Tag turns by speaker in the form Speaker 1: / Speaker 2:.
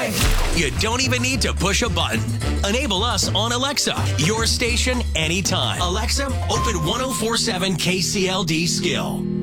Speaker 1: anytime. You don't even need to push a button. Enable us on Alexa, your station anytime. Alexa, open 1047 KCLD Skill.